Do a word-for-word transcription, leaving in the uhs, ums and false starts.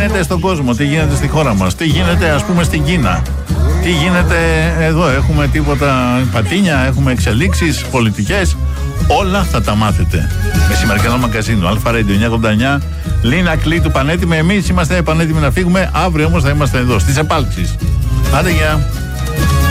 γίνεται στον κόσμο, τι γίνεται στη χώρα μας, τι γίνεται ας πούμε στην Κίνα, τι γίνεται εδώ, έχουμε τίποτα πατίνια, έχουμε εξελίξεις πολιτικές, όλα θα τα μάθετε. Μεσημερινό μαγκαζίνο, Αλφα Radio εννιακόσια ογδόντα εννιά, Λίνα Κλή του Πανέτοιμη. Εμείς είμαστε πανέτοιμοι να φύγουμε, αύριο όμως θα είμαστε εδώ στις επάλξεις. Άντε, γεια.